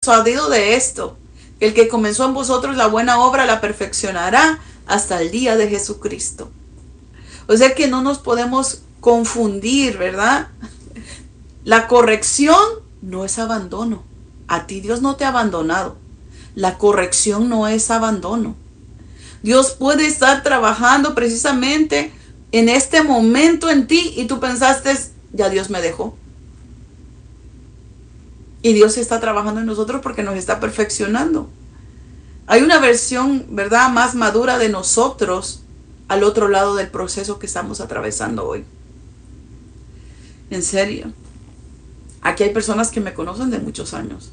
persuadido de esto, que el que comenzó en vosotros la buena obra la perfeccionará hasta el día de Jesucristo. O sea que no nos podemos confundir, ¿verdad? La corrección no es abandono. A ti Dios no te ha abandonado. La corrección no es abandono. Dios puede estar trabajando precisamente en este momento en ti y tú pensaste, ya Dios me dejó. Y Dios está trabajando en nosotros porque nos está perfeccionando. Hay una versión, ¿verdad?, más madura de nosotros al otro lado del proceso que estamos atravesando hoy. En serio. Aquí hay personas que me conocen de muchos años.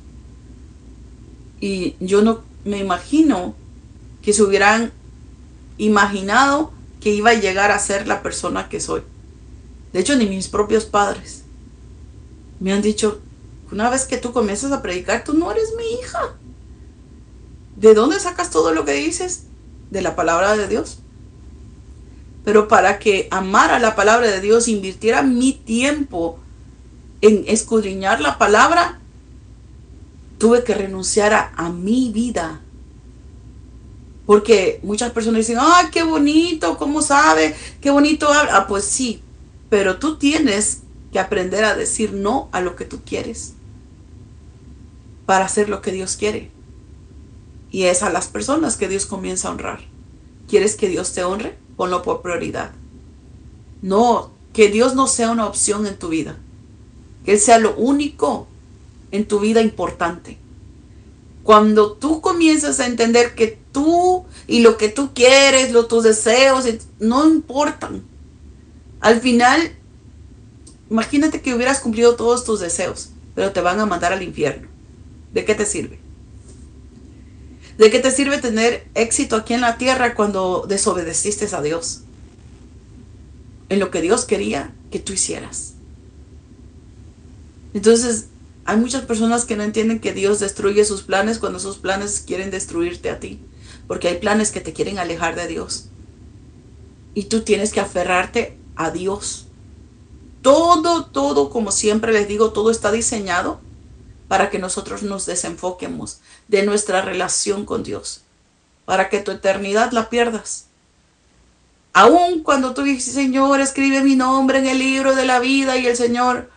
Y yo no me imagino que se hubieran imaginado que iba a llegar a ser la persona que soy. De hecho, ni mis propios padres me han dicho, una vez que tú comienzas a predicar, tú no eres mi hija. ¿De dónde sacas todo lo que dices? De la palabra de Dios. Pero para que amara la palabra de Dios, invirtiera mi tiempo en escudriñar la palabra, tuve que renunciar a mi vida. Porque muchas personas dicen, ¡ay, qué bonito! ¿Cómo sabe? ¡Qué bonito habla! Ah, pues sí, pero tú tienes que aprender a decir no a lo que tú quieres para hacer lo que Dios quiere. Y es a las personas que Dios comienza a honrar. ¿Quieres que Dios te honre? Ponlo por prioridad. No, que Dios no sea una opción en tu vida. Que Él sea lo único en tu vida importante. Cuando tú comienzas a entender que tú y lo que tú quieres, tus deseos, no importan. Al final, imagínate que hubieras cumplido todos tus deseos, pero te van a mandar al infierno. ¿De qué te sirve? ¿De qué te sirve tener éxito aquí en la tierra cuando desobedeciste a Dios? En lo que Dios quería que tú hicieras. Entonces, hay muchas personas que no entienden que Dios destruye sus planes cuando esos planes quieren destruirte a ti. Porque hay planes que te quieren alejar de Dios. Y tú tienes que aferrarte a Dios. Todo, como siempre les digo, todo está diseñado para que nosotros nos desenfoquemos de nuestra relación con Dios. Para que tu eternidad la pierdas. Aun cuando tú dices, Señor, escribe mi nombre en el libro de la vida, y el Señor,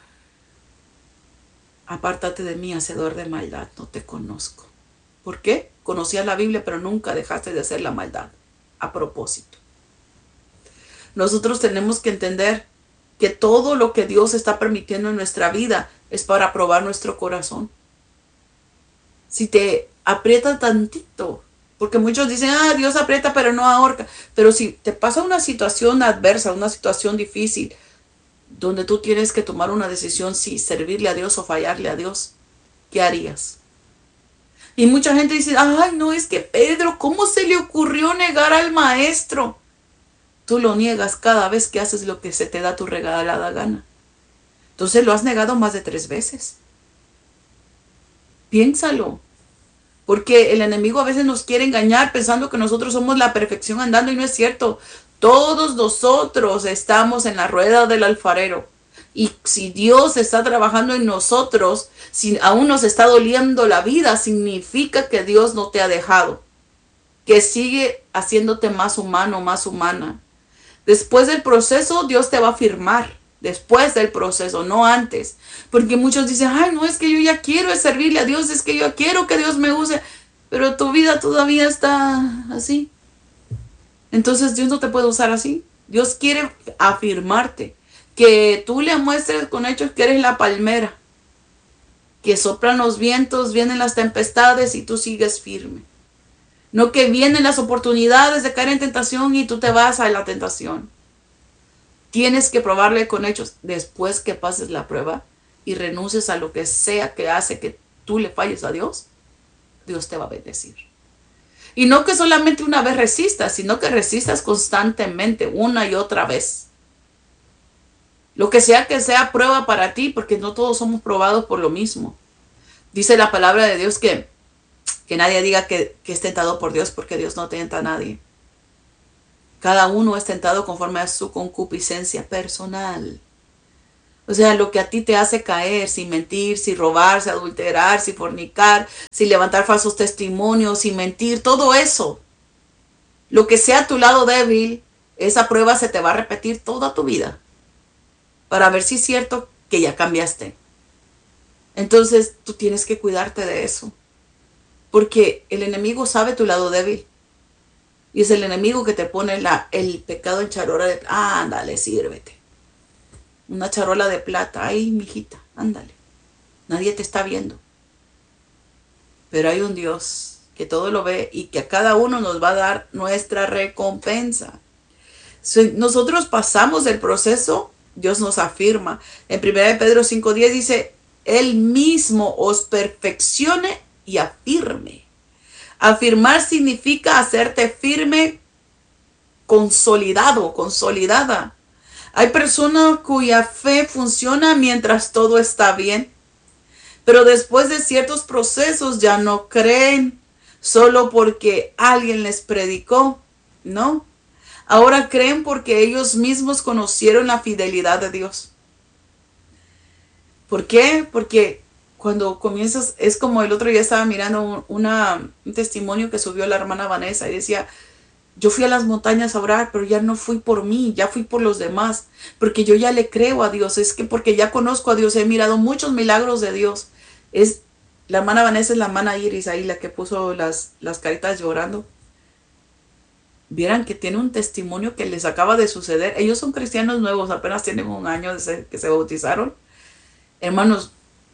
apártate de mí, hacedor de maldad, no te conozco. ¿Por qué? Conocías la Biblia, pero nunca dejaste de hacer la maldad a propósito. Nosotros tenemos que entender que todo lo que Dios está permitiendo en nuestra vida es para probar nuestro corazón. Si te aprieta tantito, porque muchos dicen, Dios aprieta pero no ahorca. Pero si te pasa una situación adversa, una situación difícil, donde tú tienes que tomar una decisión si servirle a Dios o fallarle a Dios, ¿qué harías? Y mucha gente dice, ay, no, es que Pedro, ¿cómo se le ocurrió negar al maestro? Tú lo niegas cada vez que haces lo que se te da tu regalada gana. Entonces lo has negado más de 3 veces. Piénsalo. Porque el enemigo a veces nos quiere engañar pensando que nosotros somos la perfección andando, y no es cierto. Todos nosotros estamos en la rueda del alfarero. Y si Dios está trabajando en nosotros, si aún nos está doliendo la vida, significa que Dios no te ha dejado. Que sigue haciéndote más humano, más humana. Después del proceso, Dios te va a firmar. Después del proceso, no antes. Porque muchos dicen, ay, no, es que yo ya quiero servirle a Dios, es que yo quiero que Dios me use. Pero tu vida todavía está así. Entonces Dios no te puede usar así. Dios quiere afirmarte. Que tú le muestres con hechos que eres la palmera. Que soplan los vientos, vienen las tempestades y tú sigues firme. No que vienen las oportunidades de caer en tentación y tú te vas a la tentación. Tienes que probarle con hechos después que pases la prueba y renuncies a lo que sea que hace que tú le falles a Dios. Dios te va a bendecir. Y no que solamente una vez resistas, sino que resistas constantemente, una y otra vez. Lo que sea prueba para ti, porque no todos somos probados por lo mismo. Dice la palabra de Dios que nadie diga que es tentado por Dios, porque Dios no tenta a nadie. Cada uno es tentado conforme a su concupiscencia personal. O sea, lo que a ti te hace caer, sin mentir, sin robar, sin adulterar, sin fornicar, sin levantar falsos testimonios, sin mentir, todo eso. Lo que sea tu lado débil, esa prueba se te va a repetir toda tu vida para ver si es cierto que ya cambiaste. Entonces tú tienes que cuidarte de eso, porque el enemigo sabe tu lado débil y es el enemigo que te pone el pecado en charola de plata. Ándale, sírvete. Una charola de plata. Ay, mijita, ándale. Nadie te está viendo. Pero hay un Dios que todo lo ve y que a cada uno nos va a dar nuestra recompensa. Si nosotros pasamos el proceso, Dios nos afirma. En 1 Pedro 5:10 dice, Él mismo os perfeccione y afirme. Afirmar significa hacerte firme, consolidado, consolidada. Hay personas cuya fe funciona mientras todo está bien, pero después de ciertos procesos ya no creen solo porque alguien les predicó, ¿no? Ahora creen porque ellos mismos conocieron la fidelidad de Dios. ¿Por qué? Porque cuando comienzas, es como el otro día estaba mirando un testimonio que subió la hermana Vanessa y decía, yo fui a las montañas a orar, pero ya no fui por mí, ya fui por los demás, porque yo ya le creo a Dios, es que porque ya conozco a Dios, he mirado muchos milagros de Dios. La hermana Vanessa es la hermana Iris ahí, la que puso las caritas llorando. Vieran que tiene un testimonio que les acaba de suceder. Ellos son cristianos nuevos, apenas tienen un año que se bautizaron. Hermanos,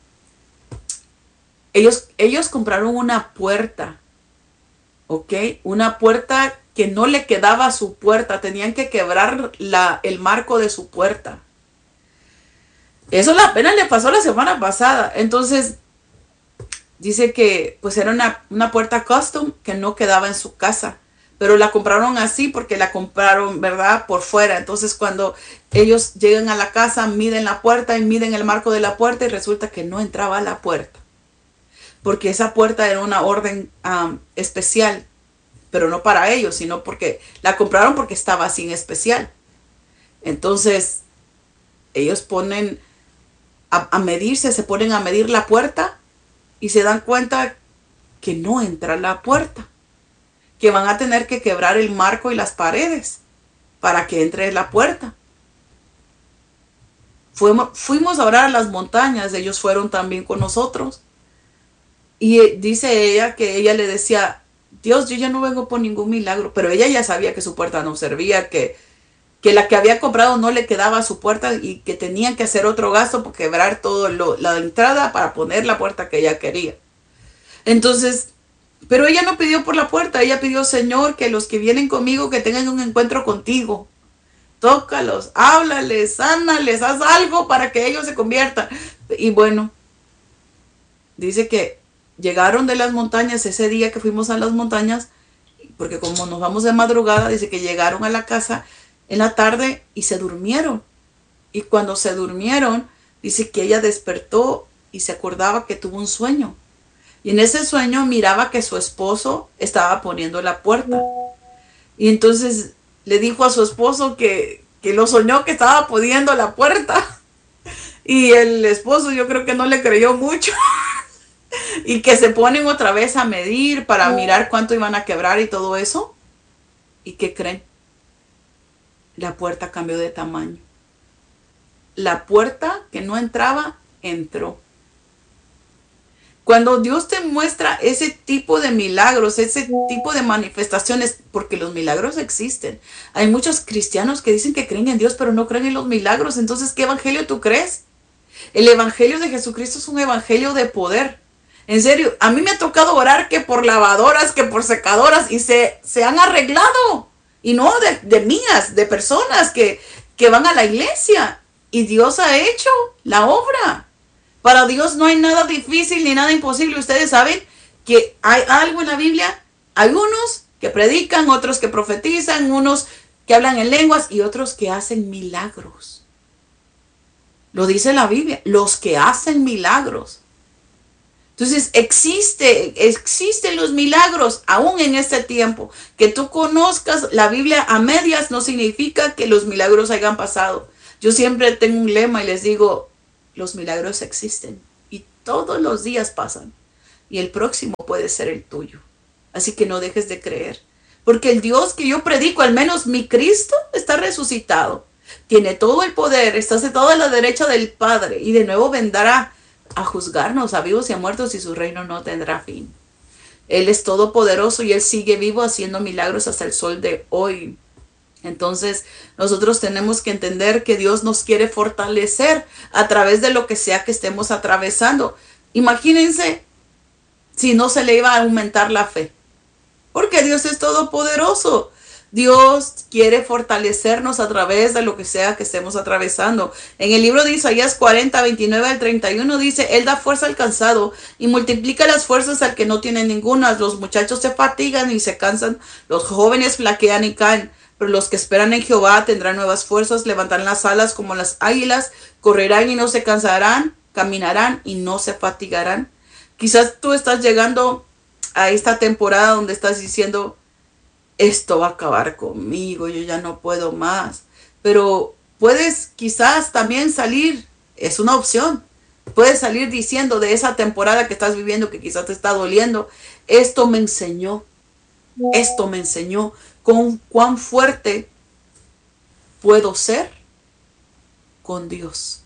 ellos compraron una puerta, ¿ok? Una puerta que no le quedaba a su puerta, tenían que quebrar el marco de su puerta. Eso apenas le pasó la semana pasada. Entonces, dice que pues era una puerta custom que no quedaba en su casa, pero la compraron así porque la compraron, ¿verdad?, por fuera. Entonces, cuando ellos llegan a la casa, miden la puerta y miden el marco de la puerta y resulta que no entraba a la puerta, porque esa puerta era una orden especial, pero no para ellos, sino porque la compraron porque estaba así en especial. Entonces, ellos ponen a medirse, se ponen a medir la puerta y se dan cuenta que no entra la puerta, que van a tener que quebrar el marco y las paredes para que entre la puerta. Fuimos a orar a las montañas, ellos fueron también con nosotros. Y dice ella que ella le decía, Dios, yo ya no vengo por ningún milagro, pero ella ya sabía que su puerta no servía, que la que había comprado no le quedaba a su puerta y que tenían que hacer otro gasto por quebrar todo la entrada para poner la puerta que ella quería. Entonces, pero ella no pidió por la puerta, ella pidió, Señor, que los que vienen conmigo, que tengan un encuentro contigo. Tócalos, háblales, sánales, haz algo para que ellos se conviertan. Y bueno, dice que llegaron de las montañas ese día que fuimos a las montañas, porque como nos vamos de madrugada, dice que llegaron a la casa en la tarde y se durmieron. Y cuando se durmieron, dice que ella despertó y se acordaba que tuvo un sueño. Y en ese sueño miraba que su esposo estaba poniendo la puerta. Y entonces le dijo a su esposo que lo soñó que estaba poniendo la puerta. Y el esposo yo creo que no le creyó mucho. Y que se ponen otra vez a medir para mirar cuánto iban a quebrar y todo eso. ¿Y qué creen? La puerta cambió de tamaño. La puerta que no entraba, entró. Cuando Dios te muestra ese tipo de milagros, ese tipo de manifestaciones, porque los milagros existen. Hay muchos cristianos que dicen que creen en Dios, pero no creen en los milagros. Entonces, ¿qué evangelio tú crees? El evangelio de Jesucristo es un evangelio de poder. En serio, a mí me ha tocado orar que por lavadoras, que por secadoras, y se han arreglado. Y no de mías, de personas que van a la iglesia. Y Dios ha hecho la obra. Para Dios no hay nada difícil ni nada imposible. Ustedes saben que hay algo en la Biblia. Hay unos que predican, otros que profetizan, unos que hablan en lenguas y otros que hacen milagros. Lo dice la Biblia, los que hacen milagros. Entonces existen los milagros aún en este tiempo. Que tú conozcas la Biblia a medias no significa que los milagros hayan pasado. Yo siempre tengo un lema y les digo, los milagros existen y todos los días pasan y el próximo puede ser el tuyo. Así que no dejes de creer, porque el Dios que yo predico, al menos mi Cristo, está resucitado. Tiene todo el poder, está sentado a la derecha del Padre y de nuevo vendrá a juzgarnos a vivos y a muertos y su reino no tendrá fin. Él es todopoderoso y Él sigue vivo haciendo milagros hasta el sol de hoy. Entonces, nosotros tenemos que entender que Dios nos quiere fortalecer a través de lo que sea que estemos atravesando. Imagínense si no se le iba a aumentar la fe, porque Dios es todopoderoso. Dios quiere fortalecernos a través de lo que sea que estemos atravesando. En el libro de Isaías 40, 29 al 31 dice, Él da fuerza al cansado y multiplica las fuerzas al que no tiene ninguna. Los muchachos se fatigan y se cansan, los jóvenes flaquean y caen. Pero los que esperan en Jehová tendrán nuevas fuerzas, levantarán las alas como las águilas, correrán y no se cansarán, caminarán y no se fatigarán. Quizás tú estás llegando a esta temporada donde estás diciendo, esto va a acabar conmigo, yo ya no puedo más. Pero puedes quizás también salir, es una opción, puedes salir diciendo de esa temporada que estás viviendo que quizás te está doliendo, esto me enseñó con cuán fuerte puedo ser con Dios.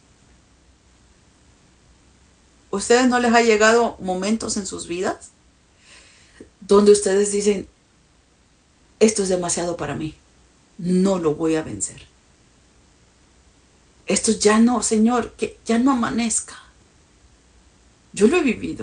¿Ustedes no les ha llegado momentos en sus vidas donde ustedes dicen, esto es demasiado para mí, no lo voy a vencer? Esto ya no, Señor, que ya no amanezca. Yo lo he vivido.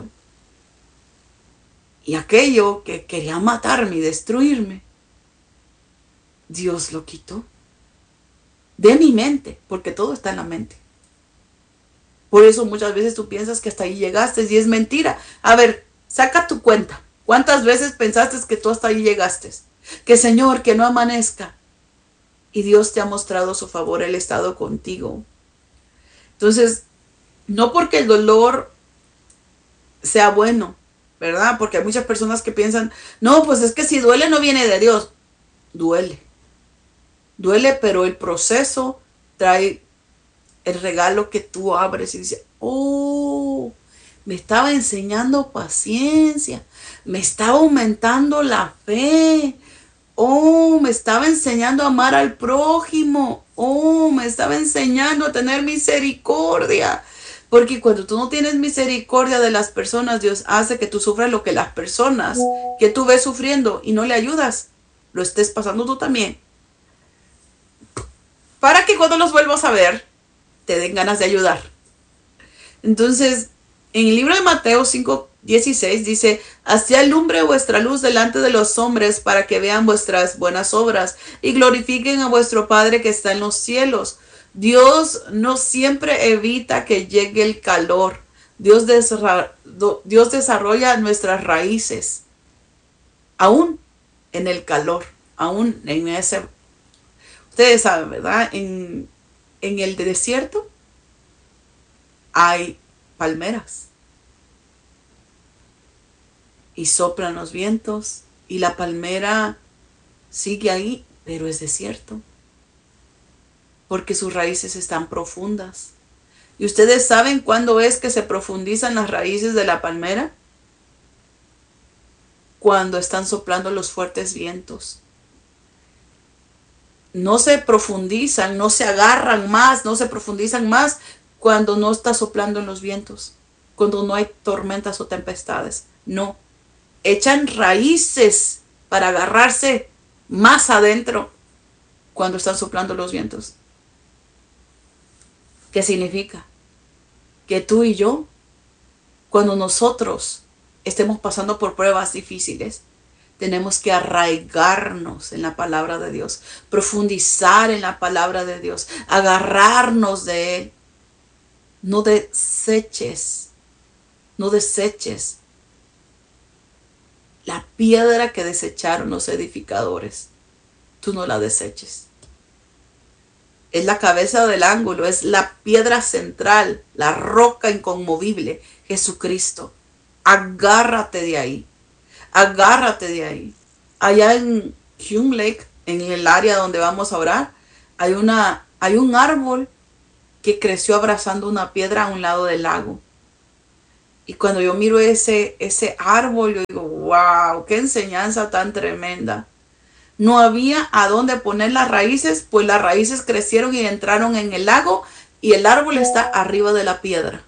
Y aquello que quería matarme y destruirme, Dios lo quitó de mi mente, porque todo está en la mente. Por eso muchas veces tú piensas que hasta ahí llegaste y es mentira. A ver, saca tu cuenta. ¿Cuántas veces pensaste que tú hasta ahí llegaste? Que Señor, que no amanezca. Y Dios te ha mostrado su favor, Él ha estado contigo. Entonces, no porque el dolor sea bueno, ¿verdad? Porque hay muchas personas que piensan, no, pues es que si duele no viene de Dios. Duele. Duele, pero el proceso trae el regalo que tú abres y dices, oh, me estaba enseñando paciencia, me estaba aumentando la fe, oh, me estaba enseñando a amar al prójimo, oh, me estaba enseñando a tener misericordia. Porque cuando tú no tienes misericordia de las personas, Dios hace que tú sufras lo que las personas que tú ves sufriendo y no le ayudas, lo estés pasando tú también. Para que cuando los vuelvas a ver, te den ganas de ayudar. Entonces, en el libro de Mateo 5:16 dice, así alumbre vuestra luz delante de los hombres para que vean vuestras buenas obras y glorifiquen a vuestro Padre que está en los cielos. Dios no siempre evita que llegue el calor. Dios desarrolla nuestras raíces, aún en el calor, aún en ese... Ustedes saben, ¿verdad? En el desierto hay palmeras y soplan los vientos y la palmera sigue ahí, pero es desierto porque sus raíces están profundas. ¿Y ustedes saben cuándo es que se profundizan las raíces de la palmera? Cuando están soplando los fuertes vientos. No se profundizan, no se agarran más, no se profundizan más cuando no está soplando en los vientos, cuando no hay tormentas o tempestades. No, echan raíces para agarrarse más adentro cuando están soplando los vientos. ¿Qué significa? Que tú y yo, cuando nosotros estemos pasando por pruebas difíciles, tenemos que arraigarnos en la palabra de Dios, profundizar en la palabra de Dios, agarrarnos de Él. No deseches la piedra que desecharon los edificadores. Tú no la deseches. Es la cabeza del ángulo, es la piedra central, la roca inconmovible, Jesucristo. Agárrate de ahí. Agárrate de ahí. Allá en Hume Lake, en el área donde vamos a orar, hay un árbol que creció abrazando una piedra a un lado del lago. Y cuando yo miro ese árbol, yo digo, wow, qué enseñanza tan tremenda. No había a dónde poner las raíces, pues las raíces crecieron y entraron en el lago y el árbol está arriba de la piedra.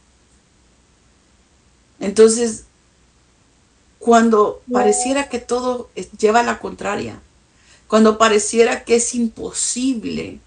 Entonces, cuando pareciera que todo lleva a la contraria, cuando pareciera que es imposible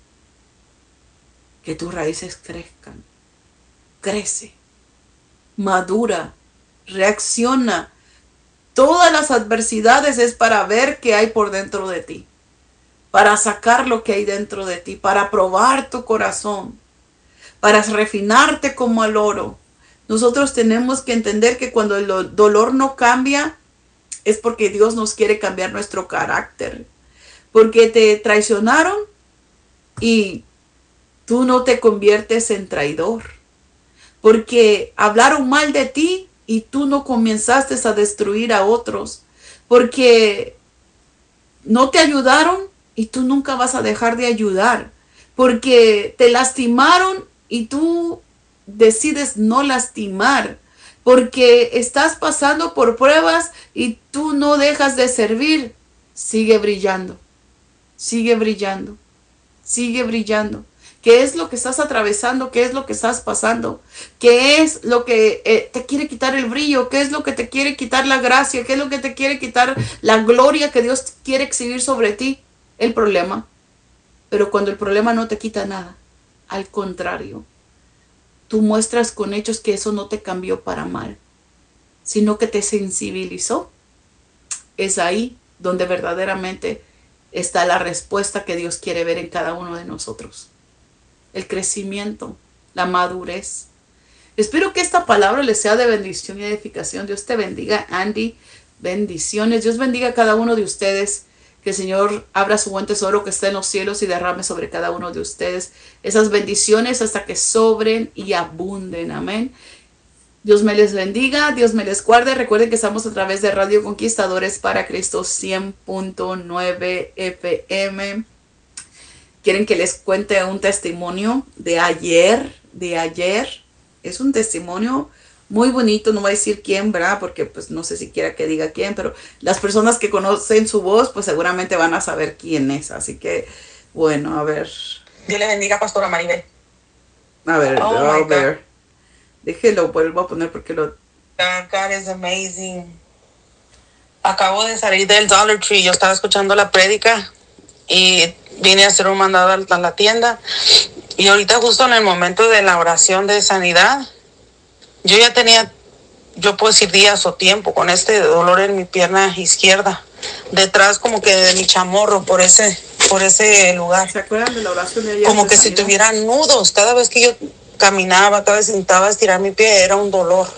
que tus raíces crezcan, crece, madura, reacciona. Todas las adversidades es para ver qué hay por dentro de ti, para sacar lo que hay dentro de ti, para probar tu corazón, para refinarte como al oro. Nosotros tenemos que entender que cuando el dolor no cambia, es porque Dios nos quiere cambiar nuestro carácter. Porque te traicionaron y tú no te conviertes en traidor. Porque hablaron mal de ti y tú no comenzaste a destruir a otros. Porque no te ayudaron y tú nunca vas a dejar de ayudar. Porque te lastimaron y tú decides no lastimar. Porque estás pasando por pruebas y tú no dejas de servir. Sigue brillando. Sigue brillando, sigue brillando. ¿Qué es lo que estás atravesando? ¿Qué es lo que estás pasando? ¿Qué es lo que te quiere quitar el brillo? ¿Qué es lo que te quiere quitar la gracia? ¿Qué es lo que te quiere quitar la gloria que Dios quiere exhibir sobre ti? El problema. Pero cuando el problema no te quita nada, al contrario, tú muestras con hechos que eso no te cambió para mal, sino que te sensibilizó. Es ahí donde verdaderamente está la respuesta que Dios quiere ver en cada uno de nosotros. El crecimiento, la madurez. Espero que esta palabra les sea de bendición y edificación. Dios te bendiga, Andy. Bendiciones. Dios bendiga a cada uno de ustedes. Que el Señor abra su buen tesoro que está en los cielos y derrame sobre cada uno de ustedes esas bendiciones hasta que sobren y abunden. Amén. Dios me les bendiga, Dios me les guarde. Recuerden que estamos a través de Radio Conquistadores para Cristo 100.9 FM. ¿Quieren que les cuente un testimonio de ayer? Es un testimonio muy bonito, no voy a decir quién, ¿verdad? Porque pues no sé si quiera que diga quién, pero las personas que conocen su voz pues seguramente van a saber quién es. Así que, bueno, a ver. Dios le bendiga, Pastora Maribel. A ver. Déjelo, vuelvo a poner porque lo... God is amazing. Acabo de salir del Dollar Tree. Yo estaba escuchando la prédica y vine a hacer un mandado a la tienda. Y ahorita justo en el momento de la oración de sanidad, yo ya tenía, yo puedo decir días o tiempo, con este dolor en mi pierna izquierda, detrás como que de mi chamorro, por ese lugar. ¿Se acuerdan de la oración de ayer? Como que si tuviera nudos. Cada vez que yo caminaba, cada vez intentaba estirar mi pie, era un dolor.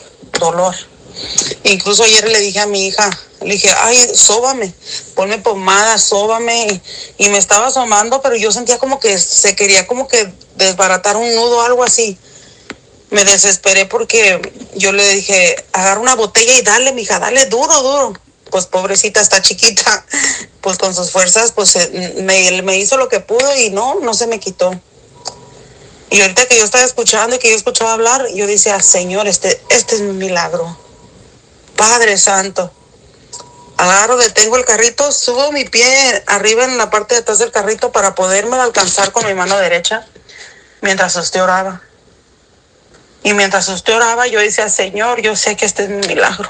Incluso ayer le dije a mi hija, le dije, ay, sóbame, ponme pomada, sóbame. Y me estaba asomando, pero yo sentía como que se quería como que desbaratar un nudo, algo así. Me desesperé porque yo le dije, agarra una botella y dale, mija, dale duro. Pues pobrecita, está chiquita, pues con sus fuerzas, pues me hizo lo que pudo y no se me quitó. Y ahorita que yo estaba escuchando y que yo escuchaba hablar, yo decía, Señor, este es mi milagro. Padre Santo. Agarro, detengo el carrito, subo mi pie arriba en la parte de atrás del carrito para poderme alcanzar con mi mano derecha mientras usted oraba. Y mientras usted oraba, yo decía, Señor, yo sé que este es mi milagro.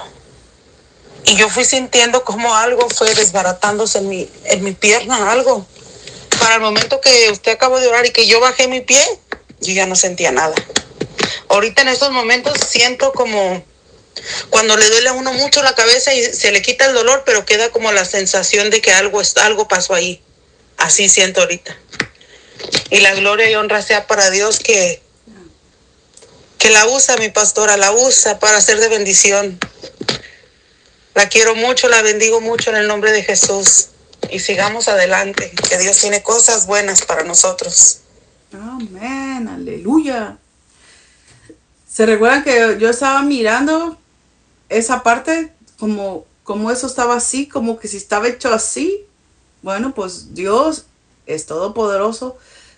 Y yo fui sintiendo como algo fue desbaratándose en mi pierna, algo. Para el momento que usted acabó de orar y que yo bajé mi pie, yo ya no sentía nada. Ahorita en estos momentos siento como cuando le duele a uno mucho la cabeza y se le quita el dolor, pero queda como la sensación de que algo pasó ahí. Así siento ahorita. Y la gloria y honra sea para Dios que la usa, mi pastora, la usa para ser de bendición. La quiero mucho, la bendigo mucho en el nombre de Jesús. Y sigamos adelante, que Dios tiene cosas buenas para nosotros. Amén, aleluya. ¿Se recuerdan que yo estaba mirando esa parte? Como eso estaba así, como que si estaba hecho así. Bueno, pues Dios es todopoderoso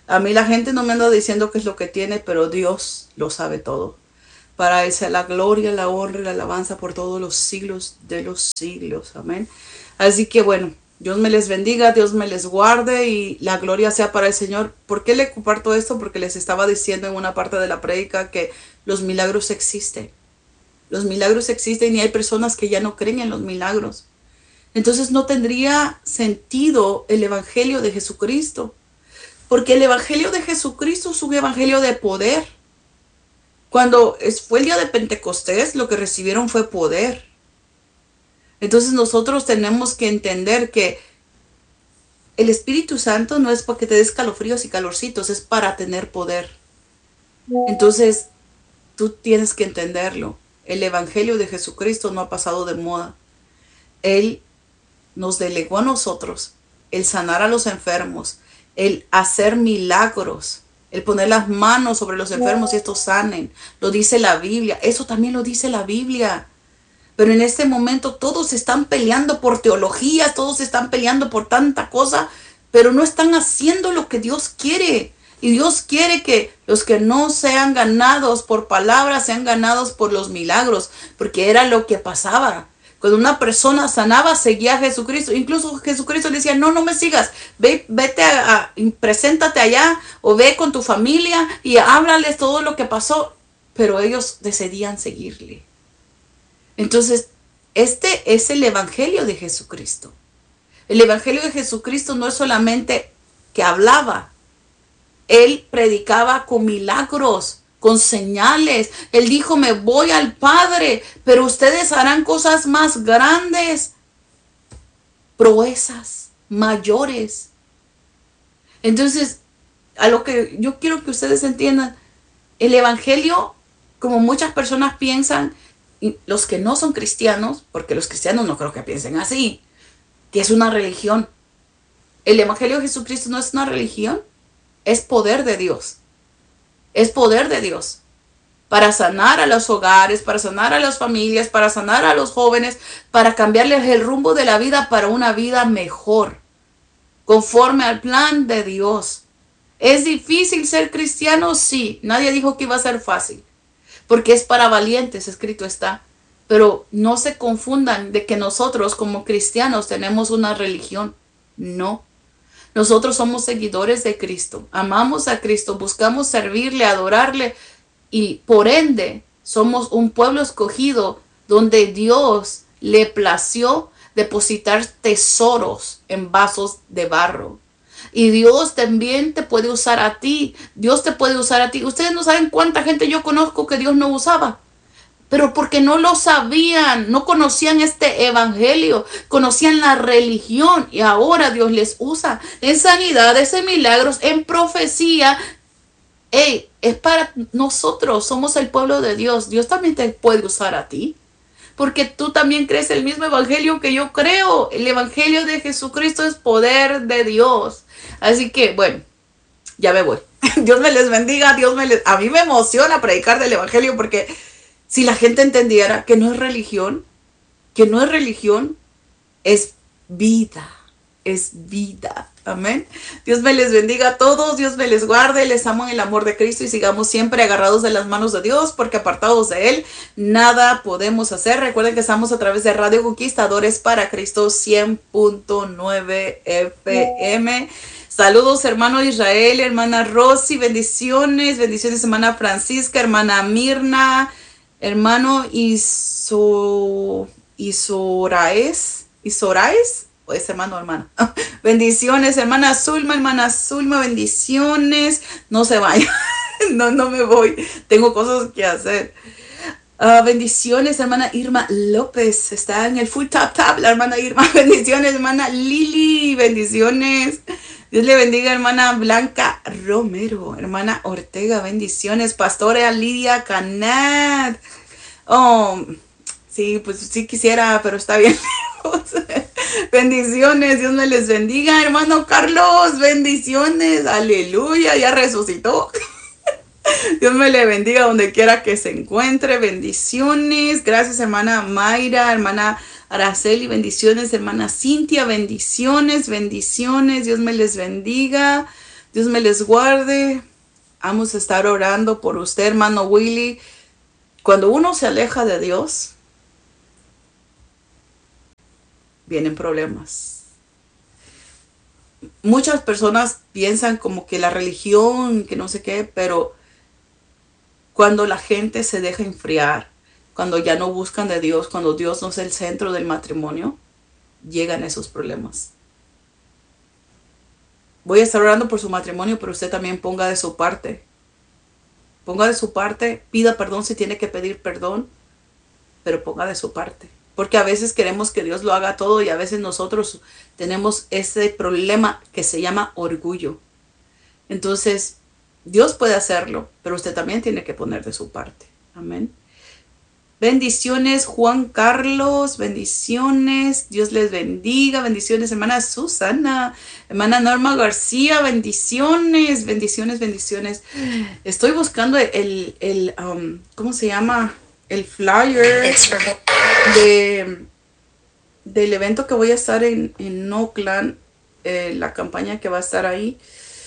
A mí la gente no me anda diciendo qué es lo que tiene, pero Dios lo sabe todo. Para Él sea la gloria, la honra y la alabanza por todos los siglos de los siglos. Amén. Así que bueno, Dios me les bendiga, Dios me les guarde y la gloria sea para el Señor. ¿Por qué le comparto esto? Porque les estaba diciendo en una parte de la prédica que los milagros existen. Los milagros existen y hay personas que ya no creen en los milagros. Entonces no tendría sentido el Evangelio de Jesucristo. Porque el Evangelio de Jesucristo es un evangelio de poder. Cuando fue el día de Pentecostés, lo que recibieron fue poder. Entonces nosotros tenemos que entender que el Espíritu Santo no es para que te des calofríos y calorcitos, es para tener poder. Entonces tú tienes que entenderlo. El Evangelio de Jesucristo no ha pasado de moda. Él nos delegó a nosotros el sanar a los enfermos, el hacer milagros, el poner las manos sobre los enfermos y estos sanen. Lo dice la Biblia. Eso también lo dice la Biblia. Pero en este momento todos están peleando por teologías, todos están peleando por tanta cosa, pero no están haciendo lo que Dios quiere. Y Dios quiere que los que no sean ganados por palabras sean ganados por los milagros, porque era lo que pasaba. Cuando una persona sanaba, seguía a Jesucristo. Incluso Jesucristo le decía, no me sigas. Vete preséntate allá o ve con tu familia y háblales todo lo que pasó. Pero ellos decidían seguirle. Entonces, este es el Evangelio de Jesucristo. El Evangelio de Jesucristo no es solamente que hablaba. Él predicaba con milagros, con señales. Él dijo, me voy al Padre, pero ustedes harán cosas más grandes, proezas mayores. Entonces, a lo que yo quiero que ustedes entiendan, el Evangelio, como muchas personas piensan, y los que no son cristianos, porque los cristianos no creo que piensen así, que es una religión. El Evangelio de Jesucristo no es una religión, es poder de Dios. Es poder de Dios para sanar a los hogares, para sanar a las familias, para sanar a los jóvenes, para cambiarles el rumbo de la vida para una vida mejor, conforme al plan de Dios. ¿Es difícil ser cristiano? Sí, nadie dijo que iba a ser fácil, porque es para valientes, escrito está. Pero no se confundan de que nosotros como cristianos tenemos una religión. No. Nosotros somos seguidores de Cristo, amamos a Cristo, buscamos servirle, adorarle y por ende somos un pueblo escogido donde Dios le plació depositar tesoros en vasos de barro. Y Dios también te puede usar a ti, Dios te puede usar a ti. Ustedes no saben cuánta gente yo conozco que Dios no usaba. Pero porque no lo sabían, no conocían este evangelio, conocían la religión y ahora Dios les usa en sanidades, en milagros, en profecía. Hey, es para nosotros, somos el pueblo de Dios. Dios también te puede usar a ti, porque tú también crees el mismo evangelio que yo creo. El evangelio de Jesucristo es poder de Dios. Así que, bueno, ya me voy. Dios me les bendiga, a mí me emociona predicar del evangelio porque si la gente entendiera que no es religión, es vida, es vida. Amén. Dios me les bendiga a todos, Dios me les guarde, les amo en el amor de Cristo y sigamos siempre agarrados de las manos de Dios, porque apartados de Él, nada podemos hacer. Recuerden que estamos a través de Radio Conquistadores para Cristo 100.9 FM. Saludos, hermano Israel, hermana Rosy, bendiciones, hermana Francisca, hermana Mirna, hermano Isoraes, o es hermano o hermana. Bendiciones, hermana Zulma, bendiciones. No se vaya, no me voy, tengo cosas que hacer. Bendiciones, hermana Irma López, está en el full tap, la hermana Irma. Bendiciones, hermana Lili, bendiciones. Dios le bendiga, hermana Blanca Romero, hermana Ortega, bendiciones. Pastora Lidia Canat. Oh, sí, pues sí quisiera, pero está bien. Bendiciones, Dios me les bendiga, hermano Carlos, bendiciones, aleluya, ya resucitó. Dios me le bendiga donde quiera que se encuentre, bendiciones. Gracias, hermana Mayra, hermana Araceli, bendiciones, hermana Cintia, bendiciones, Dios me les bendiga. Dios me les guarde. Vamos a estar orando por usted, hermano Willy. Cuando uno se aleja de Dios, vienen problemas. Muchas personas piensan como que la religión, que no sé qué, pero cuando la gente se deja enfriar, cuando ya no buscan de Dios, cuando Dios no es el centro del matrimonio, llegan esos problemas. Voy a estar orando por su matrimonio, pero usted también ponga de su parte. Ponga de su parte, pida perdón si tiene que pedir perdón, pero ponga de su parte. Porque a veces queremos que Dios lo haga todo y a veces nosotros tenemos ese problema que se llama orgullo. Entonces, Dios puede hacerlo, pero usted también tiene que poner de su parte. Amén. Bendiciones, Juan Carlos, bendiciones, Dios les bendiga, bendiciones, hermana Susana, hermana Norma García, bendiciones, bendiciones, bendiciones. Estoy buscando ¿cómo se llama? El flyer del evento que voy a estar en Oakland, la campaña que va a estar ahí.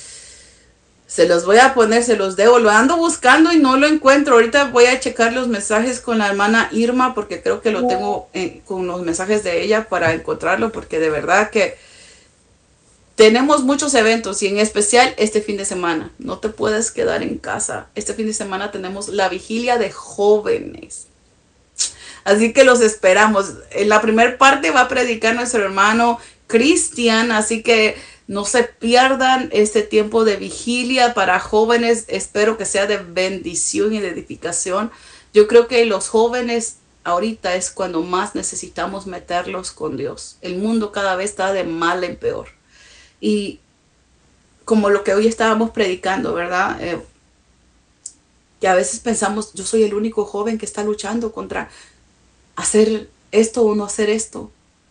Se los voy a poner, se los debo. Lo ando buscando y no lo encuentro. Ahorita voy a checar los mensajes con la hermana Irma porque creo que lo tengo con los mensajes de ella para encontrarlo, porque de verdad que tenemos muchos eventos y en especial este fin de semana. No te puedes quedar en casa. Este fin de semana tenemos la vigilia de jóvenes. Así que los esperamos. En la primera parte va a predicar nuestro hermano Cristian, así que no se pierdan este tiempo de vigilia para jóvenes. Espero que sea de bendición y de edificación. Yo creo que los jóvenes ahorita es cuando más necesitamos meterlos con Dios. El mundo cada vez está de mal en peor. Y como lo que hoy estábamos predicando, ¿verdad? Que a veces pensamos, yo soy el único joven que está luchando contra hacer esto o no hacer esto.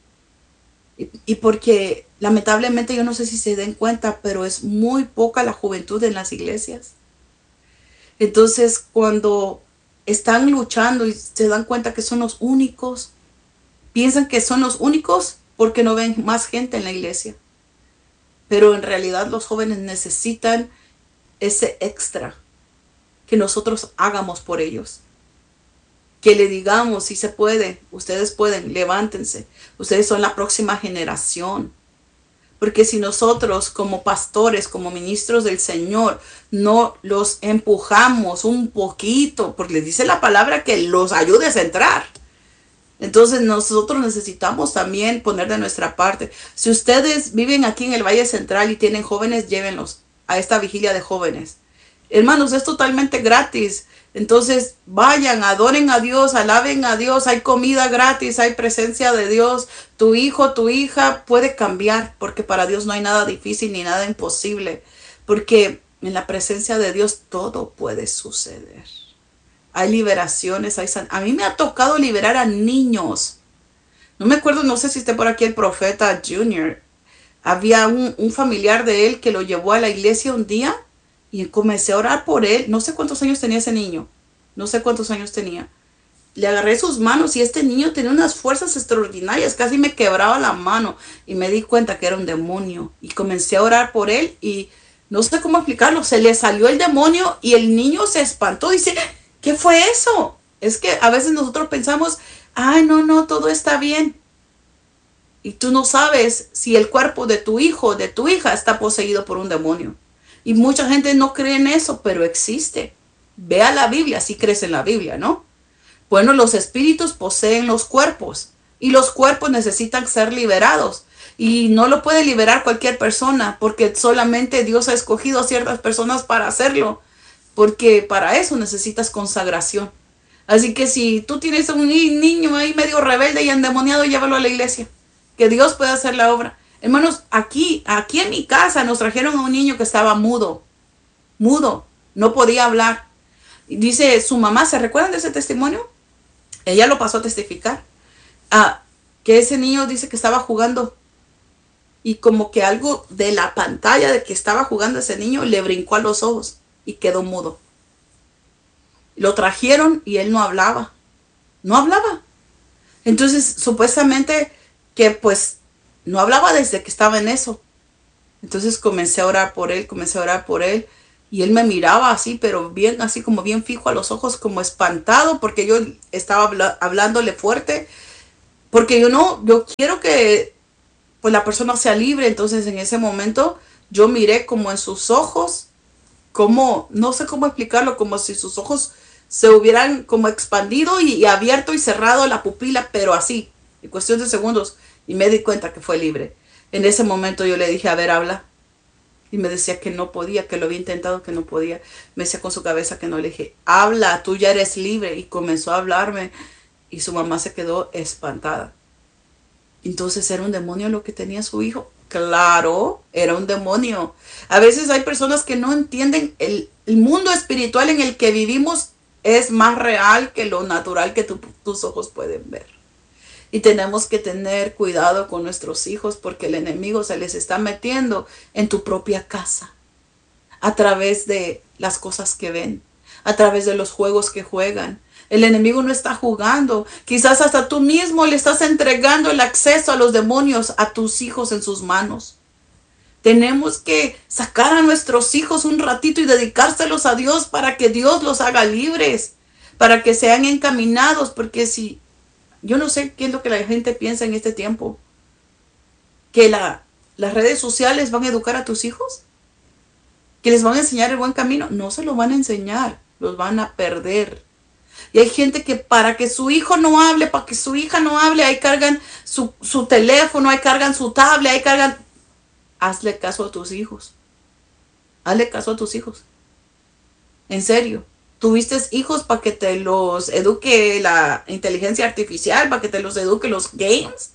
Y porque lamentablemente yo no sé si se den cuenta, pero es muy poca la juventud en las iglesias. Entonces cuando están luchando y se dan cuenta que son los únicos, piensan que son los únicos porque no ven más gente en la iglesia. Pero en realidad los jóvenes necesitan ese extra que nosotros hagamos por ellos. Que le digamos, si se puede, ustedes pueden, levántense. Ustedes son la próxima generación. Porque si nosotros como pastores, como ministros del Señor, no los empujamos un poquito, porque les dice la palabra que los ayudes a entrar. Entonces nosotros necesitamos también poner de nuestra parte. Si ustedes viven aquí en el Valle Central y tienen jóvenes, llévenlos a esta vigilia de jóvenes. Hermanos, es totalmente gratis. Entonces vayan, adoren a Dios, alaben a Dios, hay comida gratis, hay presencia de Dios. Tu hijo, tu hija puede cambiar, porque para Dios no hay nada difícil ni nada imposible, porque en la presencia de Dios todo puede suceder. Hay liberaciones, a mí me ha tocado liberar a niños. No me acuerdo, no sé si esté por aquí el profeta Junior. Había un familiar de él que lo llevó a la iglesia un día. Y comencé a orar por él. No sé cuántos años tenía ese niño. No sé cuántos años tenía. Le agarré sus manos y este niño tenía unas fuerzas extraordinarias. Casi me quebraba la mano. Y me di cuenta que era un demonio. Y comencé a orar por él y no sé cómo explicarlo. Se le salió el demonio y el niño se espantó. Dice, ¿qué fue eso? Es que a veces nosotros pensamos, ay, no, todo está bien. Y tú no sabes si el cuerpo de tu hijo o de tu hija está poseído por un demonio. Y mucha gente no cree en eso, pero existe. Vea la Biblia, si crees en la Biblia, ¿no? Bueno, los espíritus poseen los cuerpos y los cuerpos necesitan ser liberados. Y no lo puede liberar cualquier persona porque solamente Dios ha escogido a ciertas personas para hacerlo. Porque para eso necesitas consagración. Así que si tú tienes un niño ahí medio rebelde y endemoniado, llévalo a la iglesia. Que Dios pueda hacer la obra. Hermanos, aquí en mi casa nos trajeron a un niño que estaba mudo, no podía hablar. Y dice su mamá, ¿se recuerdan de ese testimonio? Ella lo pasó a testificar. Que ese niño dice que estaba jugando y como que algo de la pantalla de que estaba jugando ese niño le brincó a los ojos y quedó mudo. Lo trajeron y él no hablaba. Entonces, supuestamente que pues no hablaba desde que estaba en eso. Entonces comencé a orar por él, comencé a orar por él. Y él me miraba así, pero bien, así como bien fijo a los ojos, como espantado, porque yo estaba hablándole fuerte, porque yo quiero que pues la persona sea libre. Entonces en ese momento yo miré como en sus ojos, como, no sé cómo explicarlo, como si sus ojos se hubieran como expandido y abierto y cerrado la pupila, pero así, en cuestión de segundos, y me di cuenta que fue libre. En ese momento yo le dije, a ver, habla. Y me decía que no podía, que lo había intentado, que no podía. Me decía con su cabeza que no. Le dije, habla, tú ya eres libre. Y comenzó a hablarme y su mamá se quedó espantada. Entonces era un demonio lo que tenía su hijo. Claro, era un demonio. A veces hay personas que no entienden el mundo espiritual en el que vivimos es más real que lo natural que tus ojos pueden ver. Y tenemos que tener cuidado con nuestros hijos porque el enemigo se les está metiendo en tu propia casa a través de las cosas que ven, a través de los juegos que juegan. El enemigo no está jugando. Quizás hasta tú mismo le estás entregando el acceso a los demonios a tus hijos en sus manos. Tenemos que sacar a nuestros hijos un ratito y dedicárselos a Dios para que Dios los haga libres, para que sean encaminados, porque si yo no sé qué es lo que la gente piensa en este tiempo, que las redes sociales van a educar a tus hijos, que les van a enseñar el buen camino. No se lo van a enseñar, los van a perder. Y hay gente que para que su hijo no hable, para que su hija no hable, ahí cargan su teléfono, ahí cargan su tablet, ahí cargan... Hazle caso a tus hijos. Hazle caso a tus hijos. En serio. ¿Tuviste hijos para que te los eduque la inteligencia artificial, para que te los eduque los games?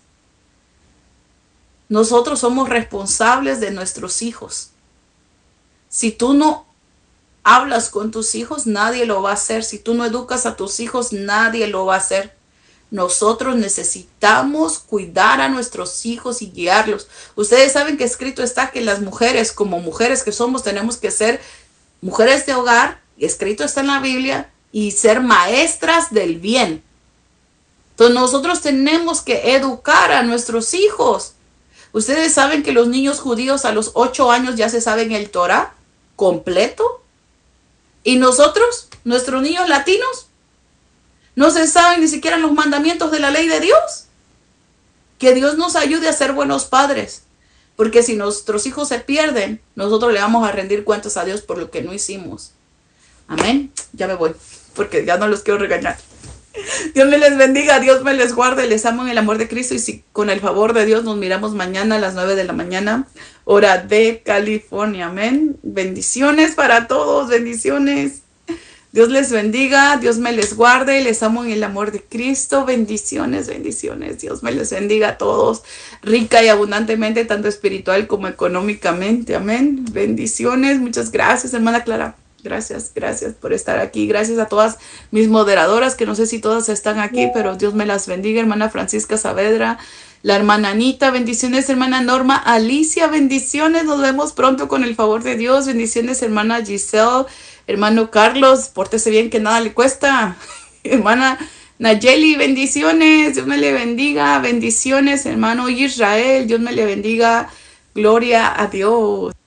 Nosotros somos responsables de nuestros hijos. Si tú no hablas con tus hijos, nadie lo va a hacer. Si tú no educas a tus hijos, nadie lo va a hacer. Nosotros necesitamos cuidar a nuestros hijos y guiarlos. Ustedes saben que escrito está que las mujeres, como mujeres que somos, tenemos que ser mujeres de hogar, escrito está en la Biblia, y ser maestras del bien. Entonces nosotros tenemos que educar a nuestros hijos. Ustedes saben que los niños judíos a los 8 años ya se saben el Torah completo. Y nosotros, nuestros niños latinos, no se saben ni siquiera los mandamientos de la ley de Dios. Que Dios nos ayude a ser buenos padres. Porque si nuestros hijos se pierden, nosotros le vamos a rendir cuentas a Dios por lo que no hicimos. Amén. Ya me voy, porque ya no los quiero regañar. Dios me les bendiga, Dios me les guarde, les amo en el amor de Cristo. Y si con el favor de Dios nos miramos mañana a las 9 de la mañana, hora de California. Amén. Bendiciones para todos, bendiciones. Dios les bendiga, Dios me les guarde, les amo en el amor de Cristo. Bendiciones, bendiciones. Dios me les bendiga a todos, rica y abundantemente, tanto espiritual como económicamente. Amén. Bendiciones. Muchas gracias, hermana Clara. Gracias, gracias por estar aquí. Gracias a todas mis moderadoras, que no sé si todas están aquí, pero Dios me las bendiga. Hermana Francisca Saavedra, la hermana Anita, bendiciones, hermana Norma, Alicia, bendiciones. Nos vemos pronto con el favor de Dios. Bendiciones, hermana Giselle, hermano Carlos, pórtese bien que nada le cuesta. Hermana Nayeli, bendiciones, Dios me le bendiga. Bendiciones, hermano Israel, Dios me le bendiga. Gloria a Dios.